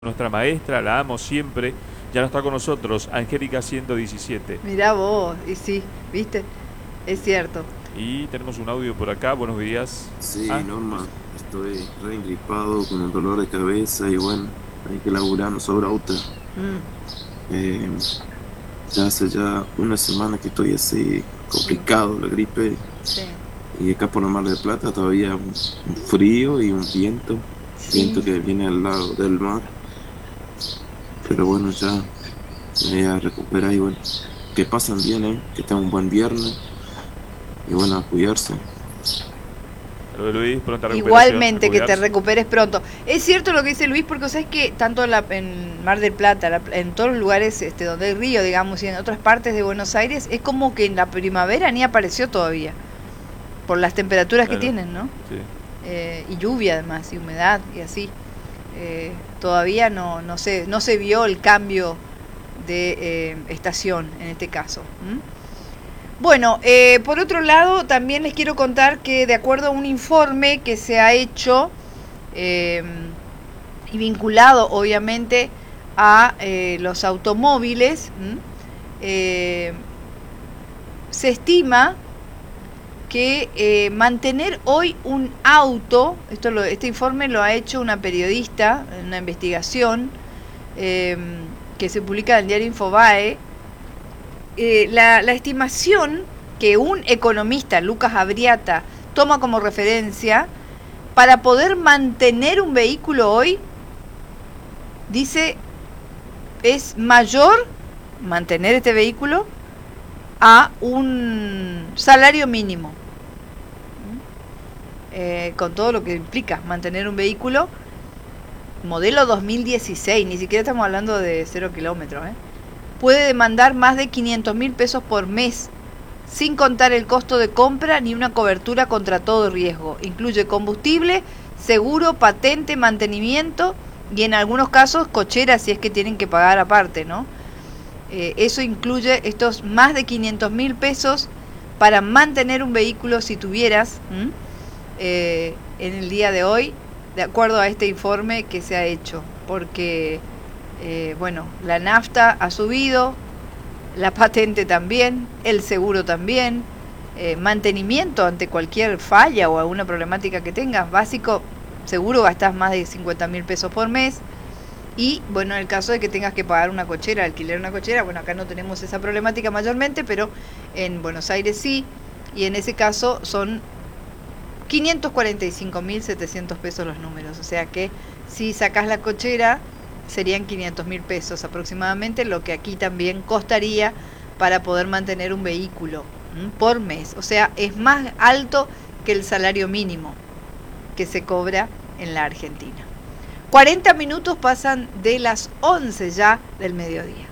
Nuestra maestra, la amo siempre, ya no está con nosotros, Angélica 117. Mirá vos, y sí, ¿viste? Es cierto. Y tenemos un audio por acá, buenos días. Sí, Norma, estoy re engripado con un dolor de cabeza y bueno, hay que laburar, no sobra otra. Ya hace una semana que estoy así complicado, la gripe. Sí. Y acá por la Mar del Plata todavía un frío y un viento, viento que viene al lado del mar. Pero bueno, ya me voy a recuperar y bueno, que pasen bien, que tengan un buen viernes y bueno, a cuidarse. Luis, pronta recuperación. Igualmente, que te recuperes pronto. Es cierto lo que dice Luis, porque sabes que tanto en Mar del Plata, en todos los lugares donde hay río, digamos, y en otras partes de Buenos Aires, es como que en la primavera ni apareció todavía, por las temperaturas que tienen, ¿no? Sí. Y lluvia además, y humedad, y así. Todavía no se vio el cambio de estación en este caso. Bueno, por otro lado, también les quiero contar que de acuerdo a un informe que se ha hecho y vinculado obviamente a los automóviles, se estima que mantener hoy un auto, este informe lo ha hecho una periodista, una investigación que se publica en el diario Infobae. La estimación que un economista, Lucas Abriata, toma como referencia para poder mantener un vehículo hoy, dice, es mayor mantener este vehículo a un salario mínimo, con todo lo que implica mantener un vehículo modelo 2016, ni siquiera estamos hablando de 0 kilómetros, puede demandar más de 500.000 pesos por mes, sin contar el costo de compra ni una cobertura contra todo riesgo. Incluye combustible, seguro, patente, mantenimiento y en algunos casos cochera si es que tienen que pagar aparte, ¿no? Eso incluye estos más de 500.000 pesos para mantener un vehículo si tuvieras en el día de hoy, de acuerdo a este informe que se ha hecho, porque bueno, la nafta ha subido, la patente también, el seguro también, mantenimiento ante cualquier falla o alguna problemática que tengas, básico, seguro gastás más de 50.000 pesos por mes. Y bueno, en el caso de que tengas que pagar una cochera, alquilar una cochera, bueno, acá no tenemos esa problemática mayormente, pero en Buenos Aires sí, y en ese caso son 545.700 pesos los números, o sea que si sacás la cochera serían 500.000 pesos aproximadamente, lo que aquí también costaría para poder mantener un vehículo por mes, o sea, es más alto que el salario mínimo que se cobra en la Argentina. 40 minutos pasan de las 11 ya del mediodía.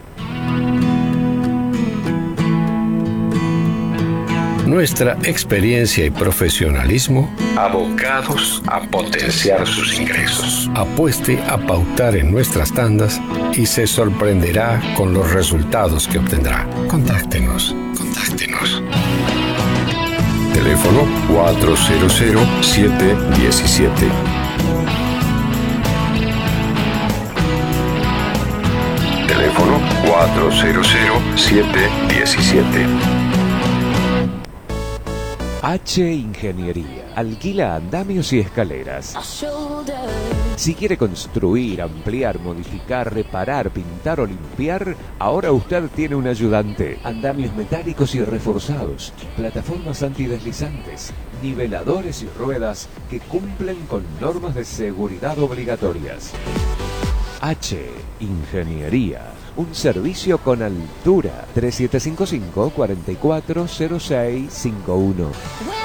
Nuestra experiencia y profesionalismo abocados a potenciar sus ingresos. Apueste a pautar en nuestras tandas y se sorprenderá con los resultados que obtendrá. Contáctenos. Teléfono 400-717. Teléfono 400-717. H Ingeniería. Alquila andamios y escaleras. Si quiere construir, ampliar, modificar, reparar, pintar o limpiar, ahora usted tiene un ayudante. Andamios metálicos y reforzados, plataformas antideslizantes, niveladores y ruedas que cumplen con normas de seguridad obligatorias. H Ingeniería. Un servicio con altura. 3755-440651.